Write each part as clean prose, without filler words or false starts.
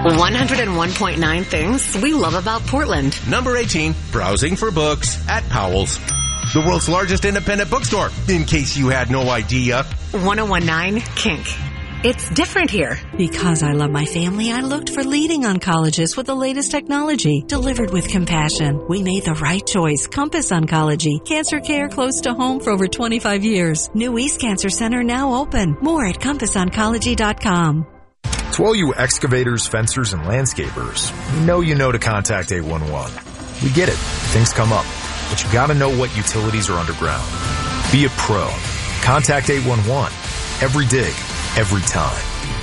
101.9 things we love about Portland. Number 18, browsing for books at Powell's, the world's largest independent bookstore, in case you had no idea. 101.9 Kink. It's different here. Because I love my family, I looked for leading oncologists with the latest technology, delivered with compassion. We made the right choice. Compass Oncology. Cancer care close to home for over 25 years. New East Cancer Center now open. More at CompassOncology.com. To all you excavators, fencers, and landscapers, you know to contact 811. We get it. Things come up. But you gotta know what utilities are underground. Be a pro. Contact 811. Every dig. Every time.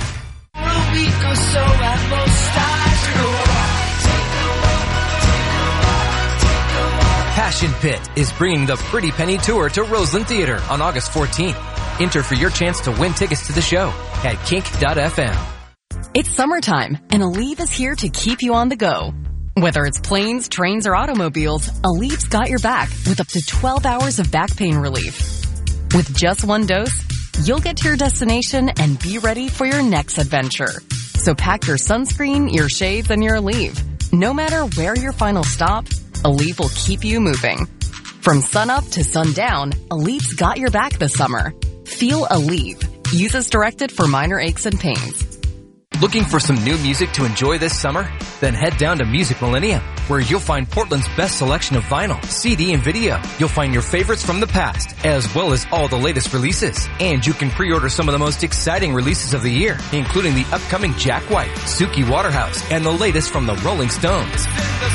Passion Pit is bringing the Pretty Penny Tour to Roseland Theater on August 14th. Enter for your chance to win tickets to the show at kink.fm. It's summertime, and Aleve is here to keep you on the go. Whether it's planes, trains, or automobiles, Aleve's got your back with up to 12 hours of back pain relief. With just one dose, you'll get to your destination and be ready for your next adventure. So pack your sunscreen, your shades, and your Aleve. No matter where your final stop, Aleve will keep you moving. From sunup to sundown, Aleve's got your back this summer. Feel Aleve. Use as directed for minor aches and pains. Looking for some new music to enjoy this summer? Then head down to Music Millennium, where you'll find Portland's best selection of vinyl, CD, and video. You'll find your favorites from the past, as well as all the latest releases. And you can pre-order some of the most exciting releases of the year, including the upcoming Jack White, Suki Waterhouse, and the latest from the Rolling Stones.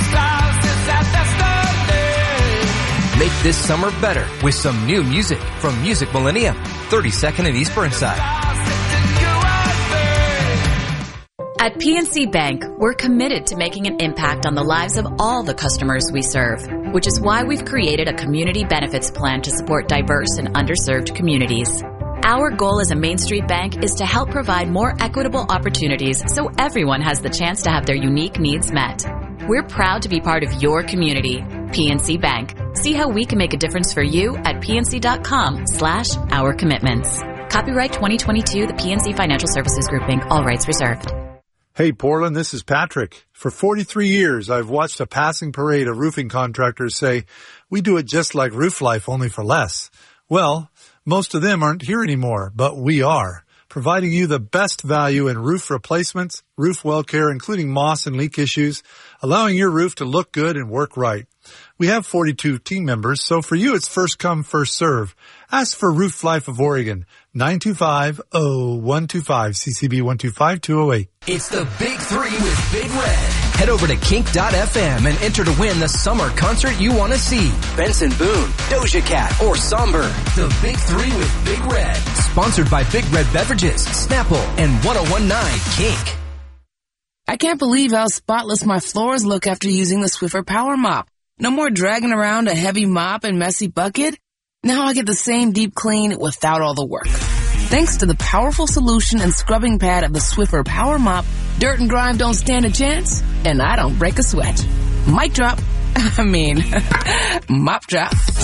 Make this summer better with some new music from Music Millennium, 32nd and East Burnside. At PNC Bank, we're committed to making an impact on the lives of all the customers we serve, which is why we've created a community benefits plan to support diverse and underserved communities. Our goal as a Main Street bank is to help provide more equitable opportunities so everyone has the chance to have their unique needs met. We're proud to be part of your community. PNC Bank. See how we can make a difference for you at pnc.com/our commitments. Copyright 2022, the PNC Financial Services Group, Inc., all rights reserved. Hey, Portland, this is Patrick. For 43 years, I've watched a passing parade of roofing contractors say, we do it just like Roof Life, only for less. Well, most of them aren't here anymore, but we are, providing you the best value in roof replacements, roof well care, including moss and leak issues, allowing your roof to look good and work right. We have 42 team members, so for you, it's first come, first serve. Ask for Roof Life of Oregon, 925-0125, CCB 125208. It's the Big Three with Big Red. Head over to kink.fm and enter to win the summer concert you want to see. Benson Boone, Doja Cat, or Somber. The Big Three with Big Red. Sponsored by Big Red Beverages, Snapple, and 101.9 Kink. I can't believe how spotless my floors look after using the Swiffer Power Mop. No more dragging around a heavy mop and messy bucket. Now I get the same deep clean without all the work. Thanks to the powerful solution and scrubbing pad of the Swiffer Power Mop, dirt and grime don't stand a chance, and I don't break a sweat. Mic drop. Mop drop.